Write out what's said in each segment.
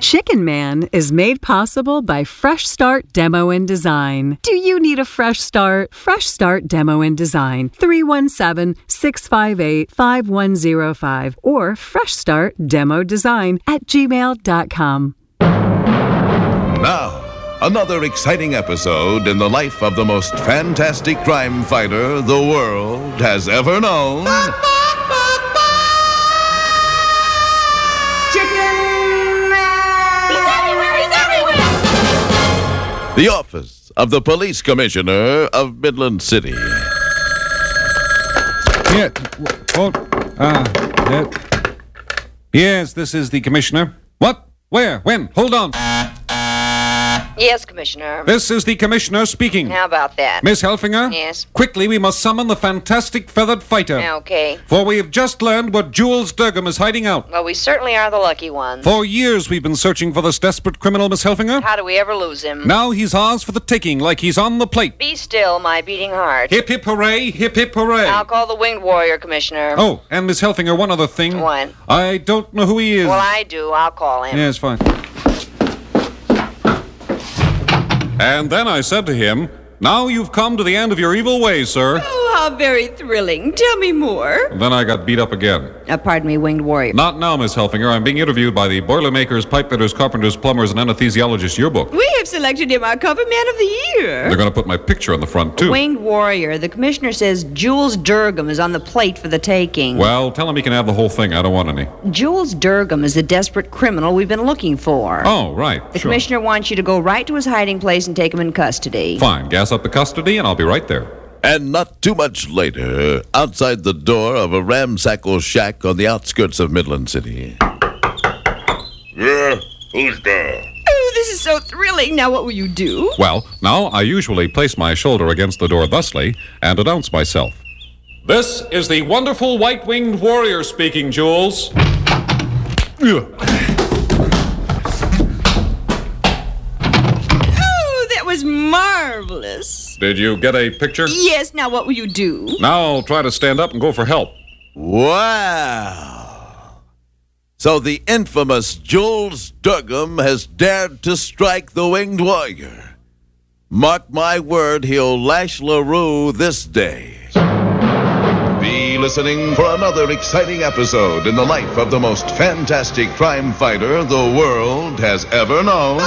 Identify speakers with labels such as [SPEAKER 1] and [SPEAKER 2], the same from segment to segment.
[SPEAKER 1] Chicken Man is made possible by Fresh Start Demo and Design. Do you need a fresh start? Fresh Start Demo and Design, 317-658-5105 or freshstartdemodesign@gmail.com.
[SPEAKER 2] Now, another exciting episode in the life of the most fantastic crime fighter the world has ever known. The office of the police commissioner of Midland City.
[SPEAKER 3] Yes, this is the commissioner. What? Where? When? Hold on.
[SPEAKER 4] Yes, Commissioner.
[SPEAKER 3] This is the commissioner speaking.
[SPEAKER 4] How about that?
[SPEAKER 3] Miss Helfinger?
[SPEAKER 4] Yes?
[SPEAKER 3] Quickly, we must summon the fantastic feathered fighter.
[SPEAKER 4] Okay.
[SPEAKER 3] For we have just learned what Jules Durgam is hiding out.
[SPEAKER 4] Well, we certainly are the lucky ones.
[SPEAKER 3] For years we've been searching for this desperate criminal, Miss Helfinger.
[SPEAKER 4] How do we ever lose him?
[SPEAKER 3] Now he's ours for the taking, like he's on the plate.
[SPEAKER 4] Be still, my beating heart.
[SPEAKER 3] Hip, hip, hooray, hip, hip, hooray.
[SPEAKER 4] I'll call the Winged Warrior, Commissioner.
[SPEAKER 3] Oh, and Miss Helfinger, one other thing.
[SPEAKER 4] What?
[SPEAKER 3] I don't know who he is.
[SPEAKER 4] Well, I do. I'll call him.
[SPEAKER 3] Yes, fine. And then I said to him, "Now you've come to the end of your evil ways, sir."
[SPEAKER 5] Oh, how very thrilling. Tell me more.
[SPEAKER 3] And then I got beat up again.
[SPEAKER 5] Pardon me, Winged Warrior.
[SPEAKER 3] Not now, Miss Helfinger. I'm being interviewed by the Boilermakers, Pipefitters, Carpenters, Plumbers, and Anesthesiologists yearbook.
[SPEAKER 5] We have selected him our cover man of the year.
[SPEAKER 3] They're going to put my picture on the front, too.
[SPEAKER 5] Winged Warrior, the commissioner says Jules Durgam is on the plate for the taking.
[SPEAKER 3] Well, tell him he can have the whole thing. I don't want any.
[SPEAKER 5] Jules Durgam is the desperate criminal we've been looking for.
[SPEAKER 3] Oh, right.
[SPEAKER 5] The
[SPEAKER 3] sure.
[SPEAKER 5] commissioner wants you to go right to his hiding place and take him in custody.
[SPEAKER 3] Fine. Gas up the custody, and I'll be right there.
[SPEAKER 2] And not too much later, outside the door of a ramshackle shack on the outskirts of Midland City.
[SPEAKER 6] Yeah, who's there?
[SPEAKER 5] Oh, this is so thrilling. Now what will you do?
[SPEAKER 3] Well, now I usually place my shoulder against the door thusly and announce myself. This is the wonderful white-winged warrior speaking, Jules.
[SPEAKER 5] Was marvelous.
[SPEAKER 3] Did you get a picture?
[SPEAKER 5] Yes, now what will you do?
[SPEAKER 3] Now I'll try to stand up and go for help.
[SPEAKER 2] Wow! So the infamous Jules Durgam has dared to strike the Winged Warrior. Mark my word, he'll lash LaRue this day. Be listening for another exciting episode in the life of the most fantastic crime fighter the world has ever known.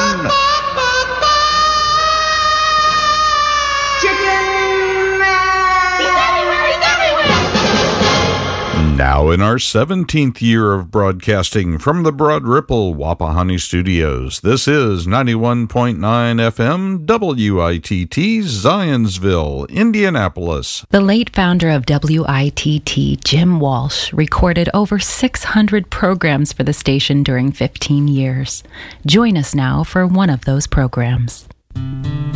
[SPEAKER 7] Now in our 17th year of broadcasting from the Broad Ripple Wapahani Studios, this is 91.9 FM WITT Zionsville, Indianapolis.
[SPEAKER 8] The late founder of WITT, Jim Walsh, recorded over 600 programs for the station during 15 years. Join us now for one of those programs.